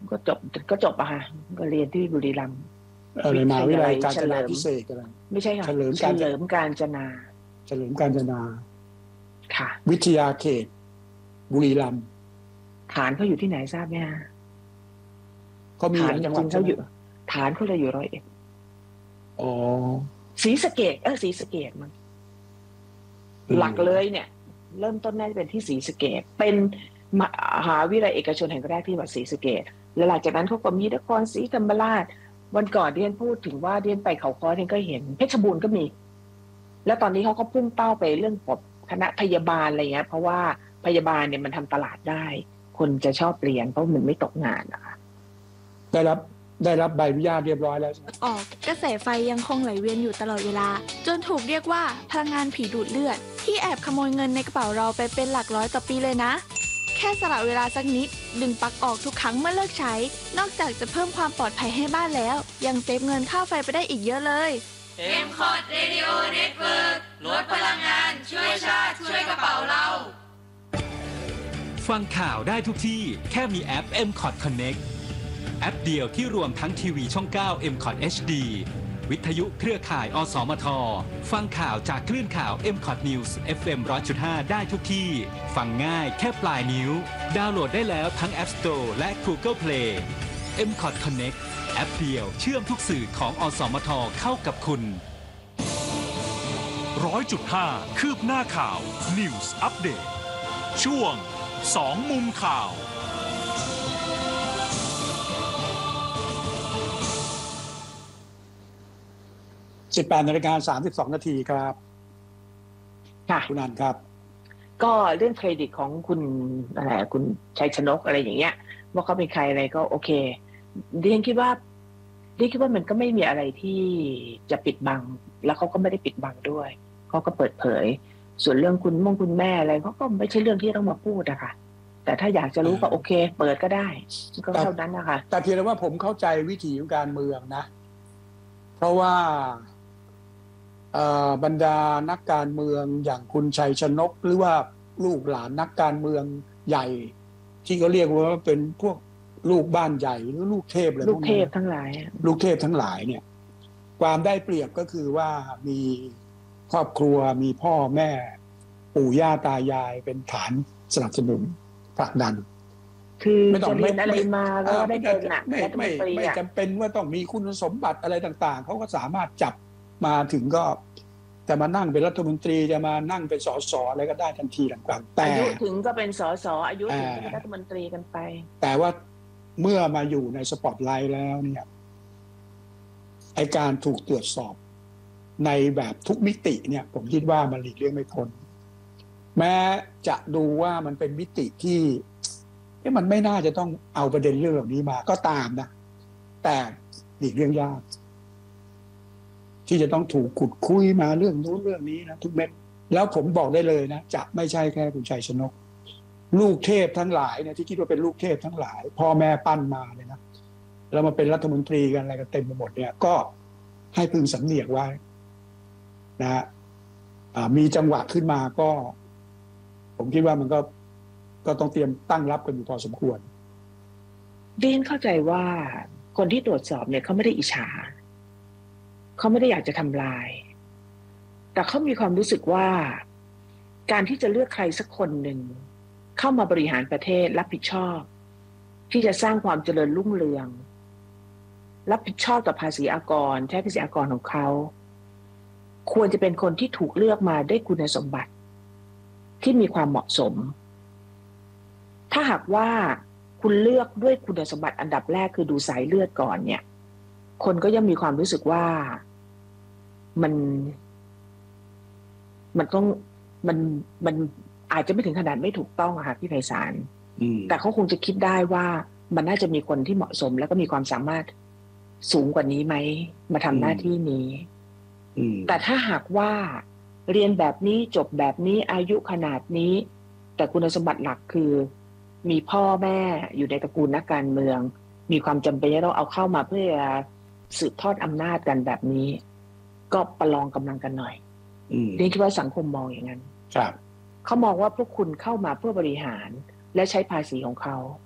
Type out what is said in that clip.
ก็จบอะค่ะก็เรียนที่บุรีรัมย์วิในมทหาวิทยาลัยาลัยกาญจนายเฉลิมภิเษกอะไรไม่ใช่ค่ะเฉลิมเฉกาญจลิมกาญจนาเฉลิมกาญจนาค่ะวิทยาเขตบุรีรัมย์ฐานเขาอยู่ที่ไหนทราบไหมฮะเขามีฐานจหลายจังหวัดใช่ไหมริงๆเขาอยู่ฐานเขาเลยอยู่101 อ๋อศรีสะเกษศรีสะเกษมันหลักเลยเนี่ยเริ่มต้นน่าจะเป็นที่ศรีสะเกษเป็นมหาวิทยาลัยเอกชนแห่งแรกที่วัดศรีสะเกษแล้วหลังจากนั้นเขาก็มีนครศรีธรรมราชวันก่อนเรียนพูดถึงว่าเรียนไปเขาค้อเรียนก็เห็นเพชรบูรณ์ก็มีแล้วตอนนี้เขาก็พุ่งเป้าไปเรื่องของคณะพยาบาลอะไรเงี้ยเพราะว่าพยาบาลเนี่ยมันทำตลาดได้คนจะชอบเรียนเพราะมันไม่ตกงานนะคะได้รับได้รับใบอนุญาตเรียบร้อยแล้วใช่ไหมออกกระแสไฟยังคงไหลเวียนอยู่ตลอดเวลาจนถูกเรียกว่าพลังงานผีดูดเลือดที่แอบขโมยเงินในกระเป๋าเราไปเป็นหลักร้อยต่อปีเลยนะแค่สละเวลาสักนิดดึงปลั๊กออกทุกครั้งเมื่อเลิกใช้นอกจากจะเพิ่มความปลอดภัยให้บ้านแล้วยังเซฟเงินค่าไฟไปได้อีกเยอะเลย M-Cot Radio Network ลดพลังงานช่วยชาติช่วยกระเป๋าเราฟังข่าวได้ทุกที่แค่มีแอป M-Cot Connect แอปเดียวที่รวมทั้งทีวีช่อง 9 M-Cot HD วิทยุเครือข่ายอสมทฟังข่าวจากคลื่นข่าว M-Cot News FM 100.5 ได้ทุกที่ฟังง่ายแค่ปลายนิ้วดาวน์โหลดได้แล้วทั้ง App Store และ Google Play M-Cot Connect แอปเดียวเชื่อมทุกสื่อของอสมทเข้ากับคุณ 100.5 คืบหน้าข่าว News Update ช่วง2มุมข่าว 18:32 น.ครับค่ะคุณอันครับก็เรื่องเครดิตของคุณอะไรคุณชัยชนกอะไรอย่างเงี้ยว่าเขาเป็นใครอะไรก็โอเคเรียนคิดว่ามันก็ไม่มีอะไรที่จะปิดบังแล้วเขาก็ไม่ได้ปิดบังด้วยเขาก็เปิดเผยส่วนเรื่องคุณแม่อะไรเขาก็ไม่ใช่เรื่องที่ต้องมาพูดอะค่ะแต่ถ้าอยากจะรู้ก็โอเคเปิดก็ได้ก็เท่านั้นนะคะแต่เพียงแต่ว่าผมเข้าใจวิถีของการเมืองนะเพราะว่าบรรดานักการเมืองอย่างคุณชัยชนกหรือว่าลูกหลานนักการเมืองใหญ่ที่เขาเรียกว่าเป็นพวกลูกบ้านใหญ่หรือลูกเทพอะไรลูกเทพทั้งหลายลูกเทพทั้งหลายเนี่ยความได้เปรียบก็คือว่ามีครอบครัวมีพ่อแม่ปู่ย่าตายายเป็นฐานสนับสนุนผลักดันคือจะเรียนอะไรมาก็ได้เป็นหนักไม่จำเป็นว่าต้องมีคุณสมบัติอะไรต่างๆเขาก็สามารถจับมาถึงก็จะมานั่งเป็นรัฐมนตรีจะมานั่งเป็นสสอะไรก็ได้ทันทีต่างๆแต่อายุถึงก็เป็นสสอายุถึงก็เป็นรัฐมนตรีกันไปแต่ว่าเมื่อมาอยู่ในสปอตไลท์แล้วเนี่ยไอการถูกตรวจสอบในแบบทุกมิติเนี่ยผมคิดว่ามันหลีกเลี่ยงไม่พ้นแม้จะดูว่ามันเป็นมิติที่มันไม่น่าจะต้องเอาประเด็นเรื่องเหล่านี้มาก็ตามนะแต่หลีกเลี่ยงยากที่จะต้องถูกขุดคุยมาเรื่องนู้นเรื่องนี้นะทุกเม็ดแล้วผมบอกได้เลยนะจะไม่ใช่แค่คุณชัยชนกลูกเทพทั้งหลายเนี่ยที่คิดว่าเป็นลูกเทพทั้งหลายพ่อแม่ปั้นมาเนี่ยนะแล้วมาเป็นรัฐมนตรีกันอะไรกันเต็มไปหมดเนี่ยก็ให้พึงสำเนียกไว้นะมีจังหวะขึ้นมาก็ผมคิดว่ามันก็ต้องเตรียมตั้งรับกันอยู่พอสมควรเรียนเข้าใจว่าคนที่ตรวจสอบเนี่ยเขาไม่ได้อิจฉาเขาไม่ได้อยากจะทำลายแต่เขามีความรู้สึกว่าการที่จะเลือกใครสักคนหนึ่งเข้ามาบริหารประเทศรับผิดชอบที่จะสร้างความเจริญรุ่งเรืองรับผิดชอบต่อภาษีอากรใช้ภาษีอากรของเขาควรจะเป็นคนที่ถูกเลือกมาด้วยคุณสมบัติที่มีความเหมาะสมถ้าหากว่าคุณเลือกด้วยคุณสมบัติอันดับแรกคือดูสายเลือดก่อนเนี่ยคนก็ยังมีความรู้สึกว่ามันต้องมันอาจจะไม่ถึงขนาดไม่ถูกต้องอะค่ะพี่ไพศาลแต่เขาคงจะคิดได้ว่ามันน่าจะมีคนที่เหมาะสมแล้วก็มีความสามารถสูงกว่านี้ไหมมาทำหน้าที่นี้แต่ถ้าหากว่าเรียนแบบนี้จบแบบนี้อายุขนาดนี้แต่คุณสมบัติหลักคือมีพ่อแม่อยู่ในตระกูลนักการเมืองมีความจำเป็นที่ต้องเอาเข้ามาเพื่อสืบทอดอำนาจกันแบบนี้ก็ประลองกำลังกันหน่อยเรียนคิดว่าสังคมมองอย่างนั้นเขามองว่าพวกคุณเข้ามาเพื่อบริหารและใช้ภาษีของเขา